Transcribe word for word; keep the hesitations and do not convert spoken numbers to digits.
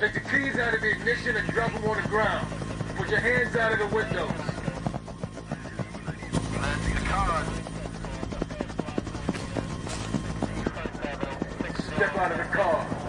Take the keys out of the ignition and drop them on the ground. Put your hands out of the windows. I see the car. Step out of the car.